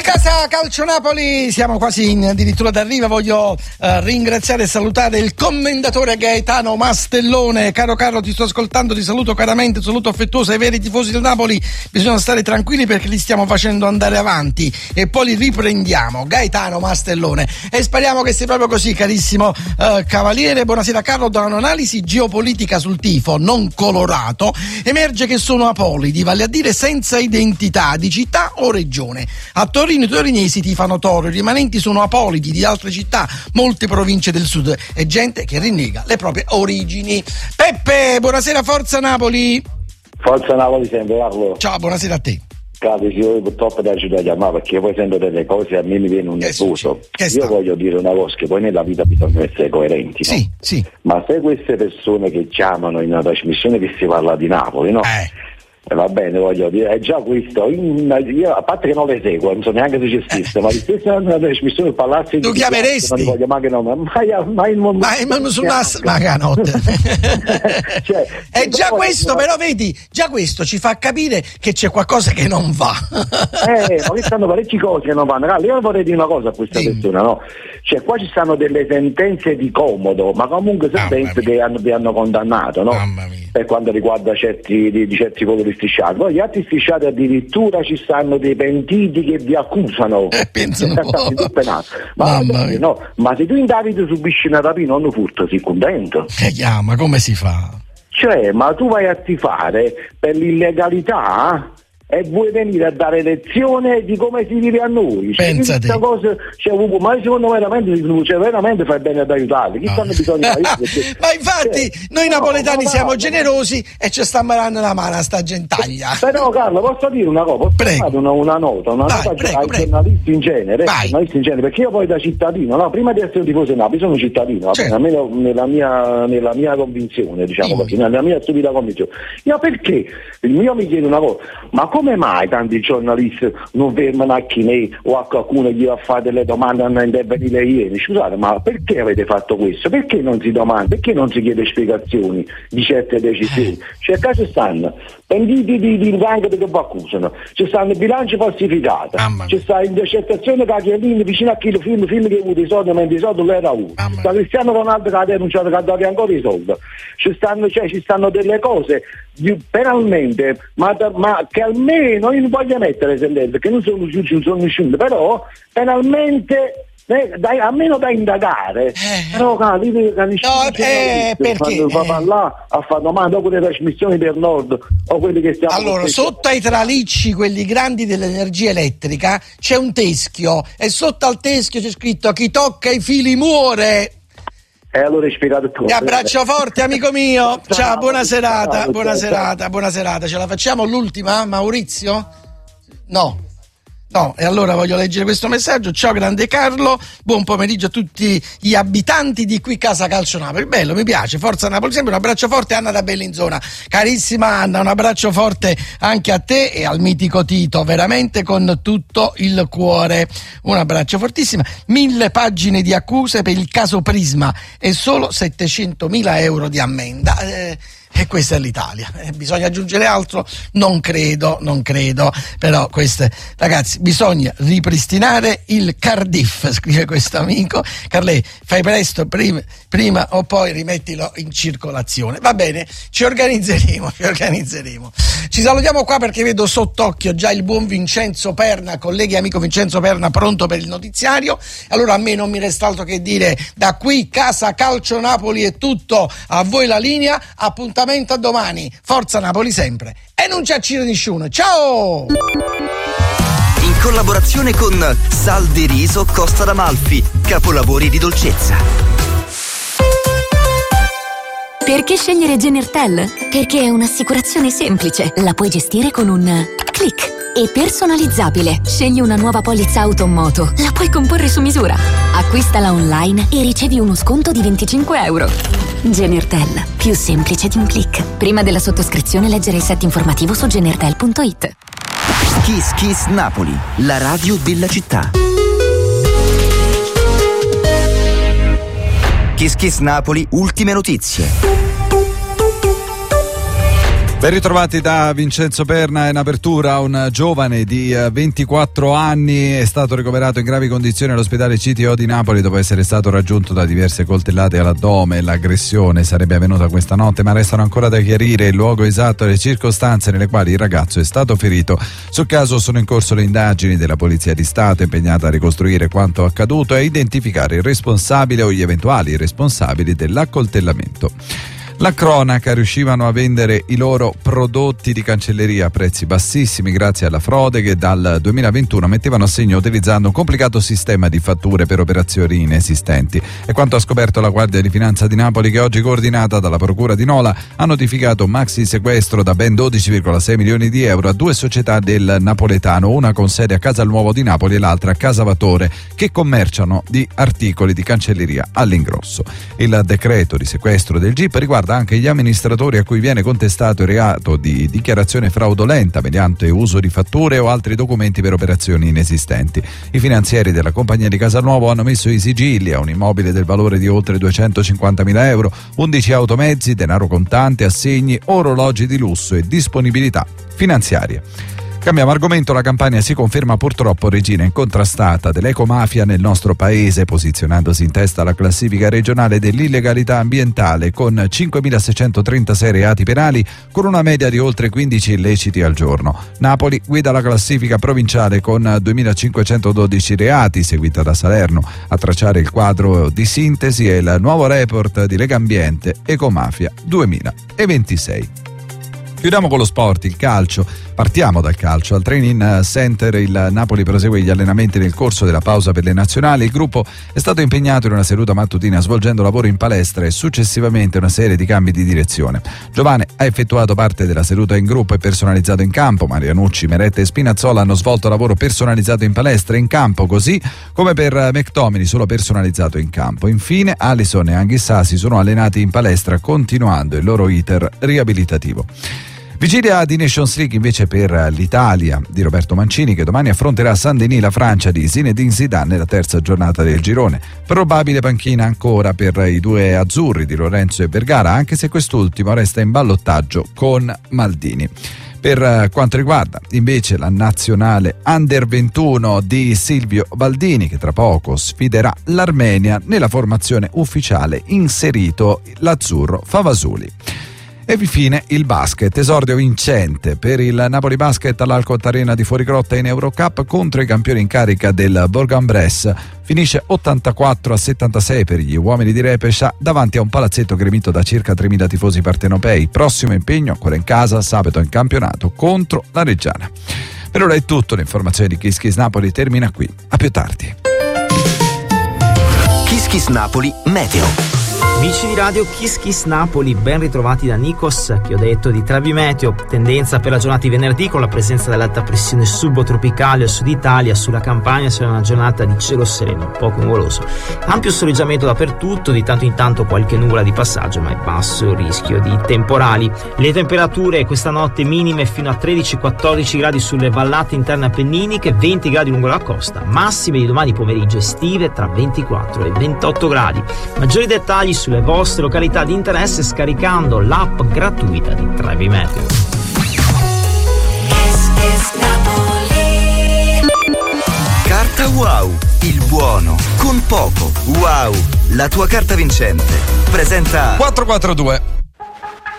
Casa Calcio Napoli, siamo quasi addirittura d'arrivo. Voglio ringraziare e salutare il commendatore Gaetano Mastellone. Caro Carlo, ti sto ascoltando, ti saluto caramente, saluto affettuoso ai veri tifosi del Napoli. Bisogna stare tranquilli perché li stiamo facendo andare avanti e poi li riprendiamo. Gaetano Mastellone, e speriamo che sia proprio così, carissimo cavaliere. Buonasera Carlo. Da un'analisi geopolitica sul tifo non colorato emerge che sono apolidi, vale a dire senza identità di città o regione. A Torino i torinesi tifano Toro, i rimanenti sono apolidi di altre città, molte province del sud, e gente che rinnega le proprie origini. Peppe, buonasera, forza Napoli. Forza Napoli sempre, Carlo. Ciao, buonasera a te. Capi, io purtroppo ti aiuto a chiamare perché poi sento delle cose, a me mi viene un nervoso. Io voglio dire una cosa, che poi nella vita bisogna essere coerenti, no? Sì. Ma se queste persone che chiamano in una trasmissione che si parla di Napoli, no? Va bene, voglio dire, è già questo. Io, a parte che non le seguo, non so neanche se c'è scritto, ma di stessa una trasmissione per parlarsi tu chiameresti? Non voglio mai che no, ma su una notte. Cioè, è già questo, però vedi, già questo ci fa capire che c'è qualcosa che non va. Ma che stanno parecchie cose che non vanno. Io vorrei dire una cosa a questa persona, no? Cioè, qua ci stanno delle sentenze di comodo, ma comunque sentenze che hanno condannato, no? Per quanto riguarda certi colori strisciati. Poi gli altri strisciati addirittura ci stanno dei pentiti che vi accusano. Ma se tu in Davide subisci una rapina o un furto, sei contento? Ma come si fa? Cioè, ma tu vai a tifare per l'illegalità e vuoi venire a dare lezione di come si vive a noi. Pensate. Ma secondo me veramente fai bene ad aiutarli. Chi stanno bisogno di aiuto? Ma infatti noi napoletani siamo generosi e ci sta mandando la mano a sta gentaglia. Però Carlo, posso dire una cosa? Posso fare una nota ai giornalisti in genere, perché io poi da cittadino, no, prima di essere tifoso Napoli sono cittadino, almeno nella mia convinzione, diciamo così, nella mia stupida convinzione. Io perché? Io mi chiedo una cosa, ma come mai tanti giornalisti non fermano a Chinè o a qualcuno gli va a fare delle domande a intervenire ieri? Scusate, ma perché avete fatto questo? Perché non si domanda? Perché non si chiede spiegazioni di certe decisioni? Cioè, qua ci stanno pentiti di ingango che vi accusano, ci stanno bilanci falsificati, ci sta intercettazione da Chiellini vicino a chi film che ha avuto i soldi mentre i soldi non era avuto, da Cristiano Ronaldo che ha denunciato che ha dato ancora i soldi, ci stanno delle cose penalmente, ma che almeno io non voglio mettere sentenze, che non sono giudici, non sono nessuno, però penalmente almeno da indagare. Però perché là a fare domande dopo le trasmissioni del nord o quelli che stiamo allora sotto ai tralicci, quelli grandi dell'energia elettrica, c'è un teschio e sotto al teschio c'è scritto: chi tocca i fili muore. E allora hai spiegato tutto. Ti abbraccio forte, amico mio. Ciao, buona serata. Ce la facciamo l'ultima, Maurizio? No, e allora voglio leggere questo messaggio. Ciao grande Carlo, buon pomeriggio a tutti gli abitanti di qui Casa Calcio Napoli. Bello, mi piace, forza Napoli sempre. Un abbraccio forte Anna da Bellinzona. Carissima Anna, un abbraccio forte anche a te e al mitico Tito, veramente con tutto il cuore. Un abbraccio fortissimo. 1000 pagine di accuse per il caso Prisma e solo 700.000 euro di ammenda. E questa è l'Italia. Bisogna aggiungere altro? Non credo, però ragazzi, bisogna ripristinare il Cardiff, scrive questo amico. Carlè, fai presto, prima o poi rimettilo in circolazione. Va bene, ci organizzeremo. Ci salutiamo qua perché vedo sott'occhio già il buon Vincenzo Perna, colleghi e amico Vincenzo Perna, pronto per il notiziario. Allora a me non mi resta altro che dire: da qui Casa Calcio Napoli è tutto, a voi la linea, appuntamento a domani, forza Napoli sempre e non ci accira nessuno. Ciao! In collaborazione con Sal di Riso Costa d'Amalfi, capolavori di dolcezza. Perché scegliere Genertel? Perché è un'assicurazione semplice, la puoi gestire con un click. E personalizzabile. Scegli una nuova polizza auto o moto, la puoi comporre su misura. Acquistala online e ricevi uno sconto di 25 euro. Genertel, più semplice di un click. Prima della sottoscrizione leggere il set informativo su genertel.it. Kiss Kiss Napoli, la radio della città. Kiss Kiss Napoli, ultime notizie. Ben ritrovati da Vincenzo Perna. In apertura, un giovane di 24 anni è stato ricoverato in gravi condizioni all'ospedale CTO di Napoli dopo essere stato raggiunto da diverse coltellate all'addome. L'aggressione sarebbe avvenuta questa notte, ma restano ancora da chiarire il luogo esatto e le circostanze nelle quali il ragazzo è stato ferito. Sul caso sono in corso le indagini della Polizia di Stato, impegnata a ricostruire quanto accaduto e a identificare il responsabile o gli eventuali responsabili dell'accoltellamento. La cronaca: riuscivano a vendere i loro prodotti di cancelleria a prezzi bassissimi grazie alla frode che dal 2021 mettevano a segno utilizzando un complicato sistema di fatture per operazioni inesistenti. È quanto ha scoperto la Guardia di Finanza di Napoli, che oggi, coordinata dalla Procura di Nola, ha notificato un maxi sequestro da ben 12,6 milioni di euro a due società del napoletano, una con sede a Casalnuovo di Napoli e l'altra a Casavatore, che commerciano di articoli di cancelleria all'ingrosso. Il decreto di sequestro del GIP riguarda anche gli amministratori a cui viene contestato il reato di dichiarazione fraudolenta mediante uso di fatture o altri documenti per operazioni inesistenti. I finanzieri della compagnia di Casalnuovo hanno messo i sigilli a un immobile del valore di oltre 250.000 euro, 11 automezzi, denaro contante, assegni, orologi di lusso e disponibilità finanziarie. Cambiamo argomento. La Campania si conferma purtroppo regina incontrastata dell'ecomafia nel nostro paese, posizionandosi in testa alla classifica regionale dell'illegalità ambientale con 5.636 reati penali, con una media di oltre 15 illeciti al giorno. Napoli guida la classifica provinciale con 2.512 reati, seguita da Salerno. A tracciare il quadro di sintesi è il nuovo report di Legambiente Ecomafia 2026. Chiudiamo con lo sport, il calcio. Partiamo dal calcio. Al training center il Napoli prosegue gli allenamenti nel corso della pausa per le nazionali. Il gruppo è stato impegnato in una seduta mattutina svolgendo lavoro in palestra e successivamente una serie di cambi di direzione. Giovane ha effettuato parte della seduta in gruppo e personalizzato in campo. Marianucci, Meretta e Spinazzola hanno svolto lavoro personalizzato in palestra e in campo, così come per McTominay, solo personalizzato in campo. Infine Alisson e Anghissà si sono allenati in palestra continuando il loro iter riabilitativo. Vigilia di Nations League invece per l'Italia di Roberto Mancini, che domani affronterà Saint-Denis la Francia di Zinedine Zidane nella terza giornata del girone. Probabile panchina ancora per i due azzurri di Lorenzo e Vergara, anche se quest'ultimo resta in ballottaggio con Maldini. Per quanto riguarda invece la nazionale Under 21 di Silvio Baldini, che tra poco sfiderà l'Armenia, nella formazione ufficiale inserito l'azzurro Favasuli. E infine il basket, esordio vincente per il Napoli Basket all'Alcott Arena di Fuorigrotta in Eurocup contro i campioni in carica del Bourg-en-Bresse. Finisce 84-76 per gli uomini di Repescia davanti a un palazzetto gremito da circa 3.000 tifosi partenopei. Prossimo impegno ancora in casa sabato in campionato contro la Reggiana. Per ora è tutto, l'informazione di Kiss Kiss Napoli termina qui. A più tardi. Kiss Kiss Napoli Meteo. Amici di radio Kiss Kiss Napoli, ben ritrovati da Nikos, che ho detto di Trevi Meteo. Tendenza per la giornata di venerdì con la presenza dell'alta pressione subtropicale al sud Italia. Sulla Campania sarà una giornata di cielo sereno, poco nuvoloso. Ampio soleggiamento dappertutto, di tanto in tanto qualche nuvola di passaggio, ma è basso il rischio di temporali. Le temperature questa notte minime fino a 13-14 gradi sulle vallate interne appenniniche, 20 gradi lungo la costa, massime di domani pomeriggio estive tra 24 e 28 gradi. Maggiori dettagli sulle vostre località di interesse scaricando l'app gratuita di Trevi Meteo. Carta Wow, il buono con poco. Wow, la tua carta vincente. Presenta 442.